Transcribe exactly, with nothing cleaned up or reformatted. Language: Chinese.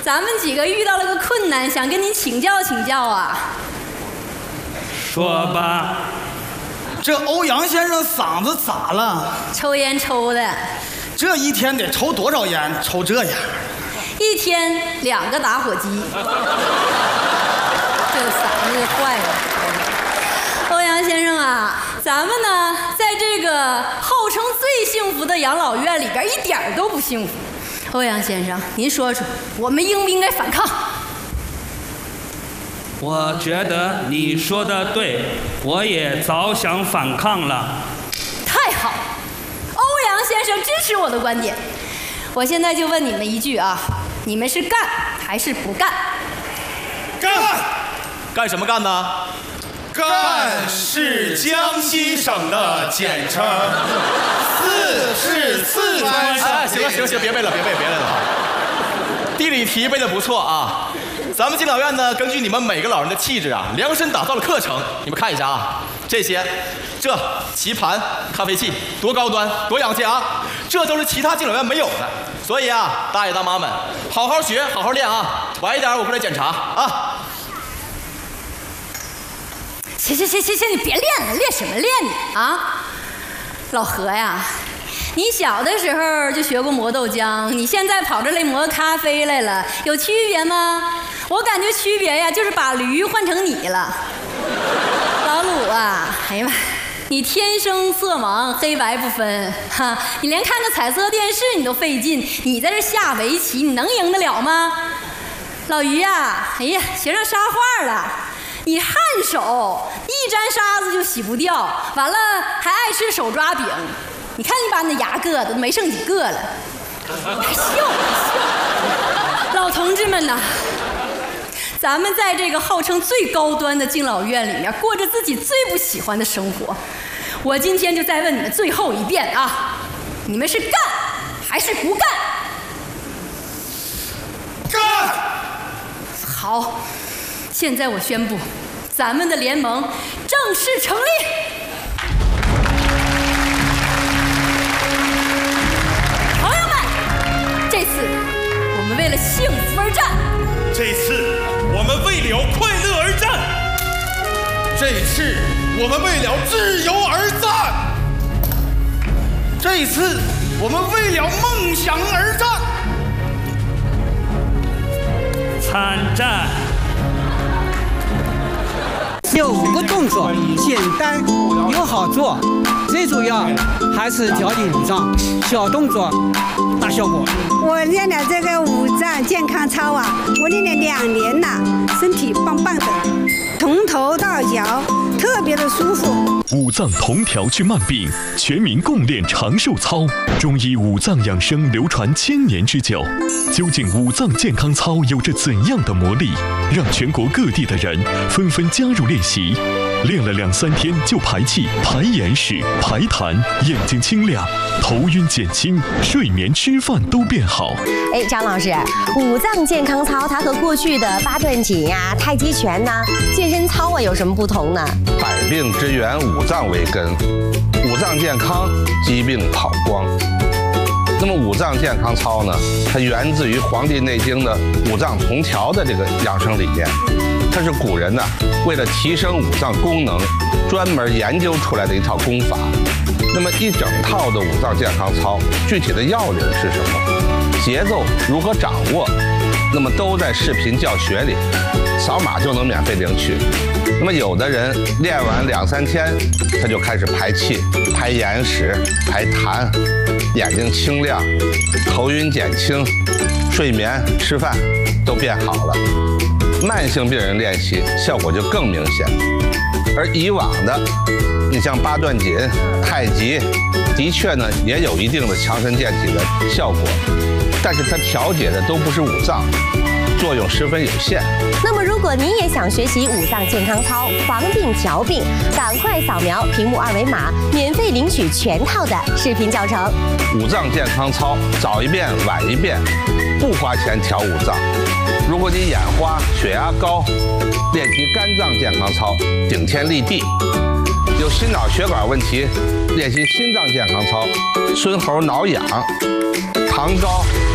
咱们几个遇到了个困难，想跟您请教请教啊。 说吧。 这欧阳先生嗓子咋了？ 抽烟抽的。 这一天得抽多少烟？抽这样？ 一天两个打火机。这嗓子坏了。欧阳先生啊，咱们呢，在这个号称最幸福的养老院里边，一点都不幸福。欧阳先生，您说说，我们应不应该反抗？ 我觉得你说的对，我也早想反抗了。 太好，欧阳先生支持我的观点。我现在就问你们一句啊，你们是干还是不干？ 干！干什么干呢？ 干是江西省的简称，四是四川省。 哎，行了行了行了，别背了别背别背了。地理题背得不错啊。咱们敬老院呢，根据你们每个老人的气质啊，量身打造了课程。你们看一下啊，这些，这棋盘、咖啡器，多高端，多洋气啊！这都是其他敬老院没有的。所以啊，大爷大妈们，好好学，好好练啊！晚一点我过来检查啊。 行行行行行，你别练了，练什么练你啊？老何呀，你小的时候就学过磨豆浆，你现在跑这来磨咖啡来了，有区别吗？我感觉区别呀，就是把驴换成你了。老鲁啊，哎呀妈，你天生色盲，黑白不分，哈，你连看个彩色电视你都费劲，你在这下围棋，你能赢得了吗？老于呀，哎呀，学上沙画了。你汗手，一沾沙子就洗不掉，完了还爱吃手抓饼。你看你把你的牙碴子都没剩几个了，还笑笑。老同志们呐，咱们在这个号称最高端的敬老院里面，过着自己最不喜欢的生活。我今天就再问你们最后一遍啊，你们是干还是不干？ 干！ 好。现在我宣布，咱们的联盟正式成立。朋友们，这次我们为了幸福而战， 这次我们为了快乐而战，这次我们为了自由而战， 这次我们为了梦想而战。 参战。 有五个动作，简单又好做，最主要还是调理五脏，小动作大效果。 我练了这个五脏健康操啊，我练了两年了，身体棒棒的，从头到脚特别的舒服。 五脏同调去慢病，全民共练长寿操。中医五脏养生流传千年之久，究竟五脏健康操有着怎样的魔力，让全国各地的人纷纷加入练习？练了两三天就排气、排眼屎、排痰，眼睛清亮，头晕减轻，睡眠、吃饭都变好。 哎，张老师，五脏健康操它和过去的八段锦呀、啊、太极拳呐、啊、健身操啊有什么不同呢？ 百病之源，五脏为根，五脏健康，疾病跑光。那么五脏健康操呢，它源自于《黄帝内经》的五脏同调的这个养生理念。它是古人呢为了提升五脏功能，专门研究出来的一套功法。那么一整套的五脏健康操，具体的要领是什么？节奏如何掌握？那么都在视频教学里，扫码就能免费领取。那么有的人练完两三天，他就开始排气、排眼屎、排痰，眼睛清亮，头晕减轻，睡眠、吃饭都变好了。慢性病人练习效果就更明显。而以往的，你像八段锦、太极，的确呢也有一定的强身健体的效果，但是它调节的都不是五脏，作用十分有限。 那么如果您也想学习五脏健康操，防病调病，赶快扫描屏幕二维码，免费领取全套的视频教程。 五脏健康操，早一遍晚一遍，不花钱调五脏。如果你眼花、血压高，练习肝脏健康操，顶天立地；有心脑血管问题，练习心脏健康操，孙猴挠痒；糖高。